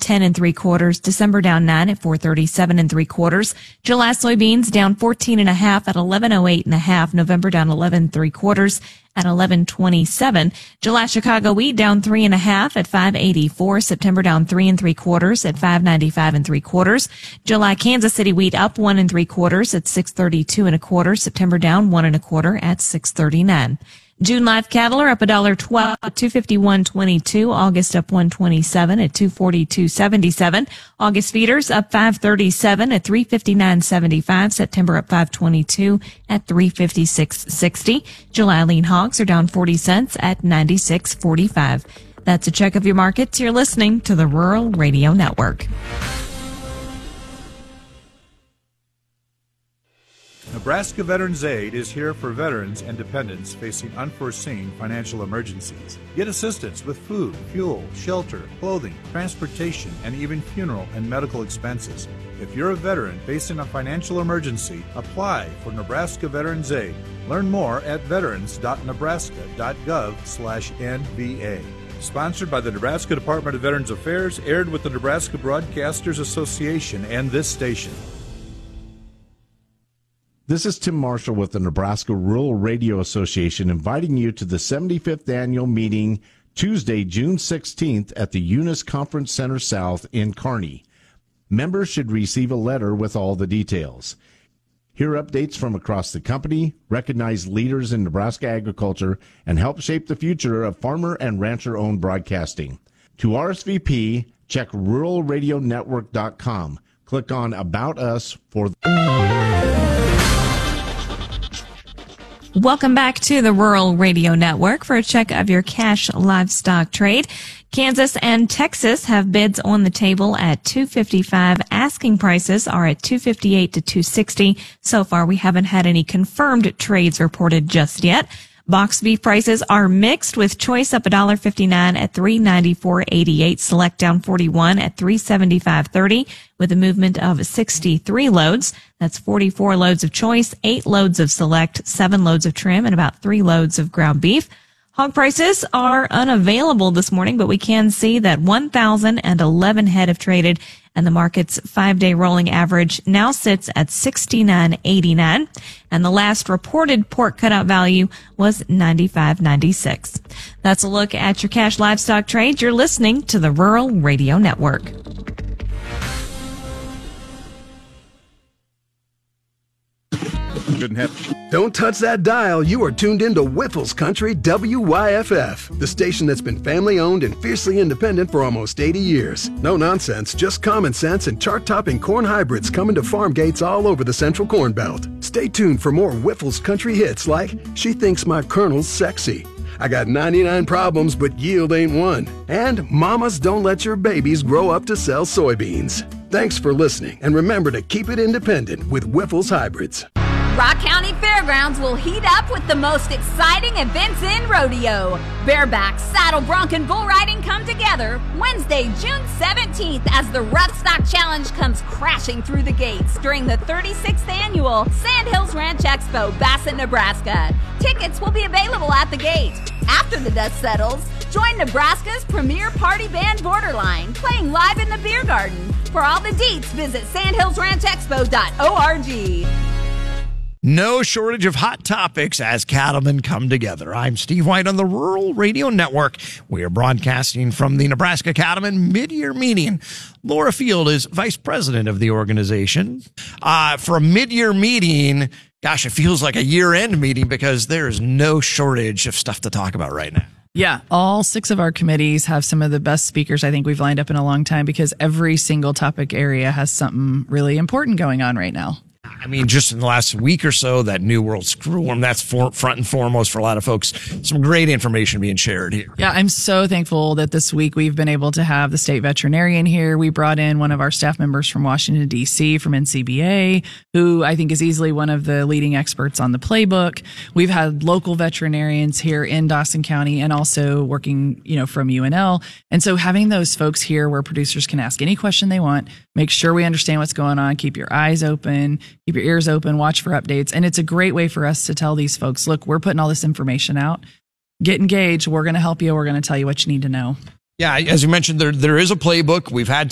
10 3/4. December down 9 at 437 3/4. July soybeans down 14.5 at 1108.5. November down 11 3/4 at 1127. July Chicago wheat down 3.5 at 584. September down 3 3/4 at 595 3/4. July Kansas City wheat up 1 3/4 at 632 1/4. September down 1 1/4 at 639. June live cattle are up $1.12 at 251.22. August up 127 at 242.77. August feeders up 537 at 359.75. September up 522 at 356.60. July lean hogs are down 40 cents at 96.45. That's a check of your markets. You're listening to the Rural Radio Network. Nebraska Veterans Aid is here for veterans and dependents facing unforeseen financial emergencies. Get assistance with food, fuel, shelter, clothing, transportation, and even funeral and medical expenses. If you're a veteran facing a financial emergency, apply for Nebraska Veterans Aid. Learn more at veterans.nebraska.gov/NVA. Sponsored by the Nebraska Department of Veterans Affairs, aired with the Nebraska Broadcasters Association and this station. This is Tim Marshall with the Nebraska Rural Radio Association inviting you to the 75th annual meeting Tuesday, June 16th at the Eunice Conference Center South in Kearney. Members should receive a letter with all the details. Hear updates from across the company, recognize leaders in Nebraska agriculture, and help shape the future of farmer and rancher-owned broadcasting. To RSVP, check ruralradionetwork.com. Click on About Us for Welcome back to the Rural Radio Network for a check of your cash livestock trade. Kansas and Texas have bids on the table at $255. Asking prices are at $258 to $260. So far, we haven't had any confirmed trades reported just yet. Box beef prices are mixed, with choice up $1.59 at $394.88, select down 41 at $375.30, with a movement of 63 loads. That's 44 loads of choice, 8 loads of select, 7 loads of trim, and about 3 loads of ground beef. Hog prices are unavailable this morning, but we can see that 1,011 head have traded, and the market's 5-day rolling average now sits at $69.89. And the last reported pork cutout value was $95.96. That's a look at your cash livestock trade. You're listening to the Rural Radio Network. Don't touch that dial. You are tuned into Whiffles Country WYFF, the station that's been family-owned and fiercely independent for almost 80 years. No nonsense, just common sense and chart-topping corn hybrids coming to farm gates all over the Central Corn Belt. Stay tuned for more Whiffles Country hits like She Thinks My Colonel's Sexy, I Got 99 Problems But Yield Ain't One, and Mamas Don't Let Your Babies Grow Up to Sell Soybeans. Thanks for listening, and remember to keep it independent with Whiffles Hybrids. Rock County Fairgrounds will heat up with the most exciting events in rodeo. Bareback, saddle, bronc, and bull riding come together Wednesday, June 17th as the Rough Stock Challenge comes crashing through the gates during the 36th annual Sandhills Ranch Expo, Bassett, Nebraska. Tickets will be available at the gate. After the dust settles, join Nebraska's premier party band Borderline, playing live in the beer garden. For all the deets, visit sandhillsranchexpo.org. No shortage of hot topics as cattlemen come together. I'm Steve White on the Rural Radio Network. We are broadcasting from the Nebraska Cattlemen Mid-Year Meeting. Laura Field is vice president of the organization. For a mid-year meeting, gosh, it feels like a year-end meeting because there is no shortage of stuff to talk about right now. Yeah, all 6 of our committees have some of the best speakers I think we've lined up in a long time because every single topic area has something really important going on right now. I mean, just in the last week or so, that New World Screwworm, that's front and foremost for a lot of folks. Some great information being shared here. Yeah, I'm so thankful that this week we've been able to have the state veterinarian here. We brought in one of our staff members from Washington, D.C., from NCBA, who I think is easily one of the leading experts on the playbook. We've had local veterinarians here in Dawson County and also working, from UNL. And so having those folks here where producers can ask any question they want, make sure we understand what's going on, keep your eyes open, keep your ears open, watch for updates. And it's a great way for us to tell these folks, look, we're putting all this information out. Get engaged. We're going to help you. We're going to tell you what you need to know. Yeah, as you mentioned, there is a playbook. We've had